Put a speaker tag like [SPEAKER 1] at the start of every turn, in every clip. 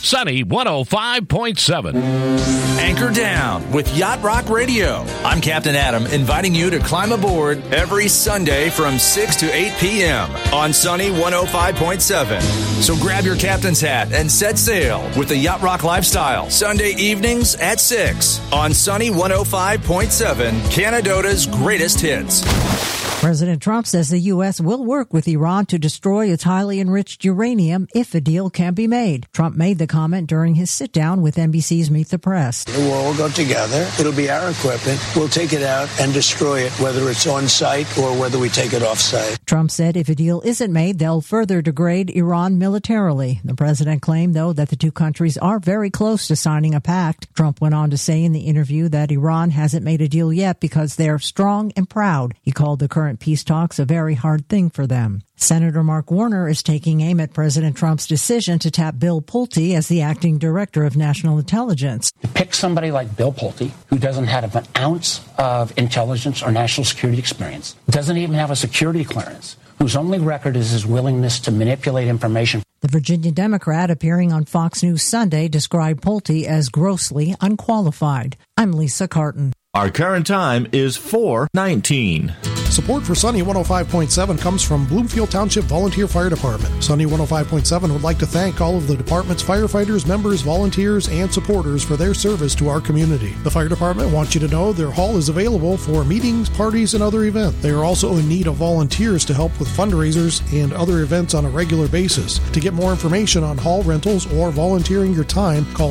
[SPEAKER 1] Sunny 105.7.
[SPEAKER 2] Anchor down with Yacht Rock Radio. I'm Captain Adam, inviting you to climb aboard every Sunday from 6 to 8 p.m. on Sunny 105.7. So grab your captain's hat and set sail with the Yacht Rock lifestyle. Sunday evenings at 6 on Sunny 105.7, Canadota's greatest hits.
[SPEAKER 3] President Trump says the U.S. will work with Iran to destroy its highly enriched uranium if a deal can be made. Trump made the comment during his sit-down with NBC's Meet the Press.
[SPEAKER 4] We'll all go together. It'll be our equipment. We'll take it out and destroy it, whether it's on site or whether we take it off site.
[SPEAKER 3] Trump said if a deal isn't made, they'll further degrade Iran militarily. The president claimed, though, that the two countries are very close to signing a pact. Trump went on to say in the interview that Iran hasn't made a deal yet because they're strong and proud. He called the current peace talks a very hard thing for them. Senator Mark Warner is taking aim at President Trump's decision to tap Bill Pulte as the acting director of national intelligence.
[SPEAKER 5] To pick somebody like Bill Pulte, who doesn't have an ounce of intelligence or national security experience, doesn't even have a security clearance, whose only record is his willingness to manipulate information.
[SPEAKER 3] The Virginia Democrat appearing on Fox News Sunday described Pulte as grossly unqualified. I'm Lisa Carton.
[SPEAKER 6] Our current time is 4:19.
[SPEAKER 7] Support for Sunny 105.7 comes from Bloomfield Township Volunteer Fire Department. Sunny 105.7 would like to thank all of the department's firefighters, members, volunteers, and supporters for their service to our community. The fire department wants you to know their hall is available for meetings, parties, and other events. They are also in need of volunteers to help with fundraisers and other events on a regular basis. To get more information on hall rentals or volunteering your time, call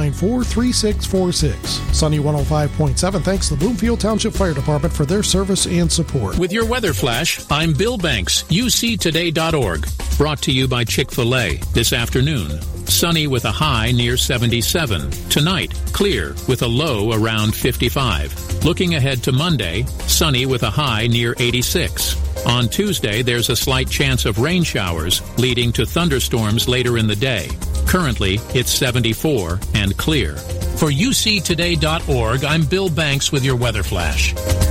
[SPEAKER 7] 694-3646. Sunny 105.7 thanks the Bloomfield Township Fire Department for their service and support.
[SPEAKER 8] With your weather flash, I'm Bill Banks, UCToday.org. Brought to you by Chick-fil-A. This afternoon, sunny with a high near 77. Tonight, clear with a low around 55. Looking ahead to Monday, sunny with a high near 86. On Tuesday, there's a slight chance of rain showers, leading to thunderstorms later in the day. Currently, it's 74 and clear. For UCToday.org, I'm Bill Banks with your weather flash.